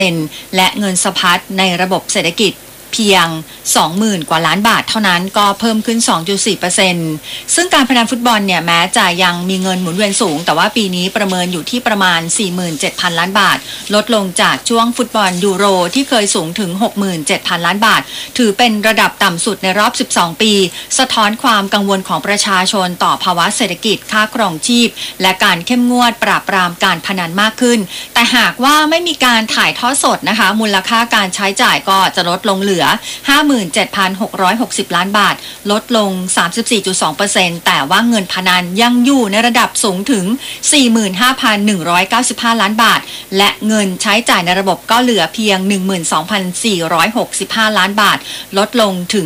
และเงินสะพัดในระบบเศรษฐกิจเพียง 20,000 กว่าล้านบาทเท่านั้นก็เพิ่มขึ้น 2.4% ซึ่งการพนันฟุตบอลเนี่ยแม้จะยังมีเงินหมุนเวียนสูงแต่ว่าปีนี้ประเมินอยู่ที่ประมาณ 47,000 ล้านบาทลดลงจากช่วงฟุตบอลยูโรที่เคยสูงถึง 67,000 ล้านบาทถือเป็นระดับต่ำสุดในรอบ 12 ปีสะท้อนความกังวลของประชาชนต่อภาวะเศรษฐกิจค่าครองชีพและการเข้มงวดปราบปรามการพนันมากขึ้นแต่หากว่าไม่มีการถ่ายทอดสดนะคะมูลค่าการใช้จ่ายก็จะลดลงเหลือ 57,660 ล้านบาทลดลง 34.2% แต่ว่าเงินพนันยังอยู่ในระดับสูงถึง 45,195 ล้านบาทและเงินใช้จ่ายในระบบก็เหลือเพียง 12,465 ล้านบาทลดลงถึง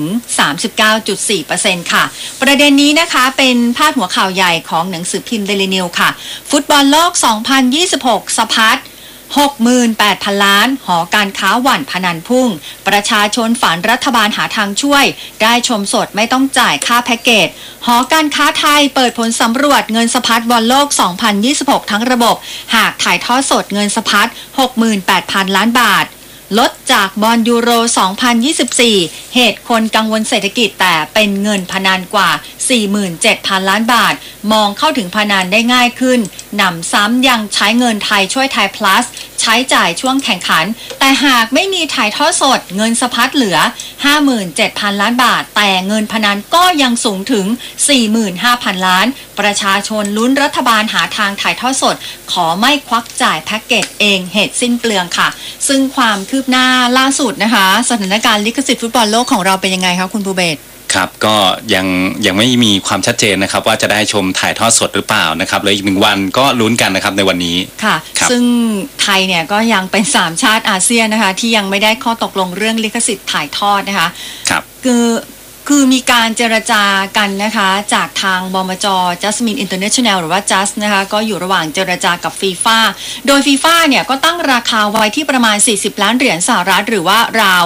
39.4% ค่ะประเด็นนี้นะคะเป็นพาดหัวข่าวใหญ่ของหนังสือพิมพ์ Daily News ค่ะฟุตบอลโลก 2026 สะพัด68,000 ล้านหอการค้าหวั่นพนันพุ่งประชาชนฝันรัฐบาลหาทางช่วยได้ชมสดไม่ต้องจ่ายค่าแพ็กเกจหอการค้าไทยเปิดผลสำรวจเงินสะพัดบอลโลก 2026 ทั้งระบบหากถ่ายทอดสดเงินสะพัด 68,000 ล้านบาทลดจากบอลยูโร 2024 เหตุคนกังวลเศรษฐกิจแต่เป็นเงินพนันกว่า 47,000 ล้านบาทมองเข้าถึงพนันได้ง่ายขึ้นหนำซ้ำยังใช้เงินไทยช่วยไทย plus ใช้จ่ายช่วงแข่งขันแต่หากไม่มีถ่ายทอดสดเงินสะพัดเหลือ 57,000 ล้านบาทแต่เงินพนันก็ยังสูงถึง 45,000 ล้านประชาชนลุ้นรัฐบาลหาทางถ่ายทอดสดขอไม่ควักจ่ายแพ็กเกจเองเหตุสิ้นเปลืองค่ะซึ่งความคืบหน้าล่าสุดนะคะสถานการณ์ลิขสิทธิ์ฟุตบอลโลกของเราเป็นยังไงคะคุณภูเบศรครับก็ยังไม่มีความชัดเจนนะครับว่าจะได้ชมถ่ายทอดสดหรือเปล่านะครับเลยอีก1 วันก็ลุ้นกันนะครับในวันนี้ค่ะซึ่งไทยเนี่ยก็ยังเป็น3ชาติอาเซียนนะคะที่ยังไม่ได้ข้อตกลงเรื่องลิขสิทธิ์ถ่ายทอดนะคะครับคือมีการเจรจากันนะคะจากทางบมจ. Jasmine International หรือว่า JAS นะคะก็อยู่ระหว่างเจรจากับฟีฟ่าโดยฟีฟ่าเนี่ยก็ตั้งราคาไว้ที่ประมาณ40 ล้านเหรียญสหรัฐหรือว่าราว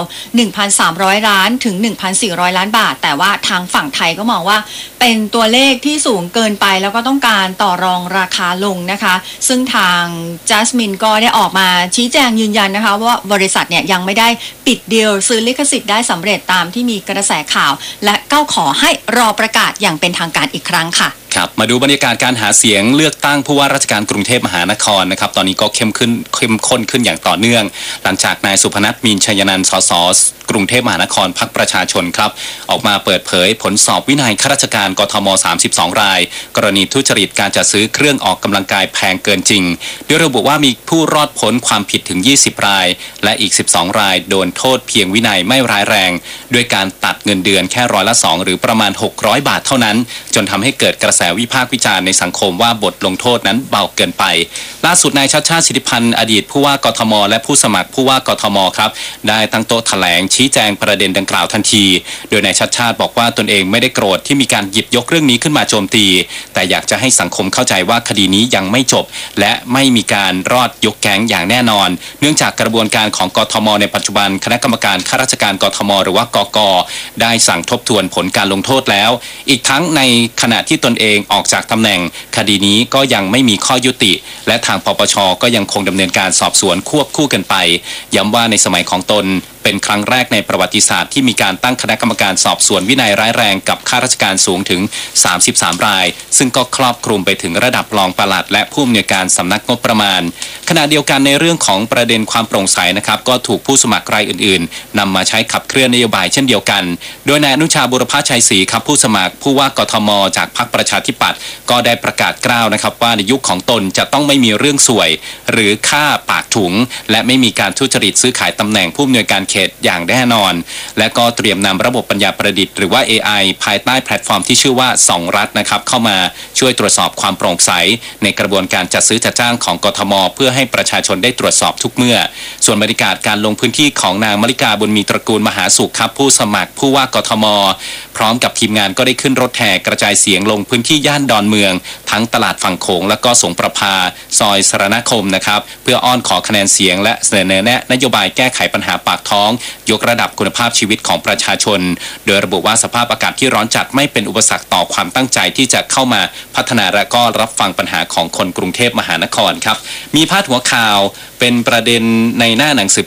1,300 ล้านถึง 1,400 ล้านบาทแต่ว่าทางฝั่งไทยก็มองว่าเป็นตัวเลขที่สูงเกินไปแล้วก็ต้องการต่อรองราคาลงนะคะซึ่งทาง Jasmine ก็ได้ออกมาชี้แจงยืนยันนะคะว่าบริษัทเนี่ยยังไม่ได้ปิดดีลซื้อลิขสิทธิ์ได้สำเร็จตามที่มีกระแสข่าวและก็ขอให้รอประกาศอย่างเป็นทางการอีกครั้งค่ะครับมาดูบรรยากาศการหาเสียงเลือกตั้งผู้ว่าราชการกรุงเทพมหานครนะครับตอนนี้ก็เข้มข้นขึ้นอย่างต่อเนื่องหลังจากนายสุพนัท มีนชัยนันท์สสกรุงเทพมหานครพรรคประชาชนครับออกมาเปิดเผยผลสอบวินัยข้าราชการกทม32 รายกรณีทุจริตการจัดซื้อเครื่องออกกำลังกายแพงเกินจริงโดยระบุว่ามีผู้รอดพ้นความผิดถึง20 รายและอีก12 รายโดนโทษเพียงวินัยไม่ร้ายแรงด้วยการตัดเงินเดือนแค่2%หรือประมาณ600 บาทเท่านั้นจนทำให้เกิดกระแสวิพากษ์วิจารณ์ในสังคมว่าบทลงโทษนั้นเบาเกินไปล่าสุดนายชัชชาติ สิทธิพันธ์อดีตผู้ว่ากทมและผู้สมัครผู้ว่ากทมครับได้ตั้งโต๊ะแถลงชี้แจงประเด็นดังกล่าวทันทีโดยนายชัชชาติบอกว่าตนเองไม่ได้โกรธที่มีการหยิบยกเรื่องนี้ขึ้นมาโจมตีแต่อยากจะให้สังคมเข้าใจว่าคดีนี้ยังไม่จบและไม่มีการรอดยกแก๊งอย่างแน่นอนเนื่องจากกระบวนการของกทมในปัจจุบันคณะกรรมการข้าราชการกทมหรือว่ากก.ได้สั่งทบทวนผลการลงโทษแล้วอีกทั้งในขณะที่ตนเองออกจากตำแหน่งคดีนี้ก็ยังไม่มีข้อยุติและทางปปช.ก็ยังคงดำเนินการสอบสวนควบคู่กันไปย้ำว่าในสมัยของตนเป็นครั้งแรกในประวัติศาสตร์ที่มีการตั้งคณะกรรมการสอบสวนวินัยร้ายแรงกับข้าราชการสูงถึง33 รายซึ่งก็ครอบคลุมไปถึงระดับรองปลัดและผู้อำนวยการสำนักงบประมาณขณะเดียวกันในเรื่องของประเด็นความโปร่งใสนะครับก็ถูกผู้สมัครรายอื่นๆนำมาใช้ขับเคลื่อนนโยบายเช่นเดียวกันโดยนายอนุชาบุรพชัยศรีครับผู้สมัครผู้ว่ากทมจากพรรคประชาธิปัตย์ก็ได้ประกาศกล้าวนะครับว่าในยุคของตนจะต้องไม่มีเรื่องสวยหรือค่าปากถุงและไม่มีการทุจริตซื้อขายตำแหน่งผู้อำนวยการเขตอย่างแน่นอนและก็เตรียมนำระบบปัญญาประดิษฐ์หรือว่า AI ภายใต้แพลตฟอร์มที่ชื่อว่า2รัฐนะครับเข้ามาช่วยตรวจสอบความโปร่งใสในกระบวนการจัดซื้อจัดจ้างของกทมเพื่อให้ประชาชนได้ตรวจสอบทุกเมื่อส่วนบรรยากาศการลงพื้นที่ของนางมฤกาบุญมีตระกูลมหาสุขครับผู้สมัครผู้ว่ากทมพร้อมกับทีมงานก็ได้ขึ้นรถแห่กระจายเสียงลงพื้นที่ย่านดอนเมืองทั้งตลาดฝั่งโขงและก็สงประภาซอยสรณคมนะครับเพื่ออ้อนขอคะแนนเสียงและเสนอแนะนโยบายแก้ไขปัญหาปากท้องยกระดับคุณภาพชีวิตของประชาชนโดยระบุว่าสภาพอากาศที่ร้อนจัดไม่เป็นอุปสรรคต่อความตั้งใจที่จะเข้ามาพัฒนาและก็รับฟังปัญหาของคนกรุงเทพมหานครครับมีพาดหัวข่าวเป็นประเด็นในหน้าหนังสือ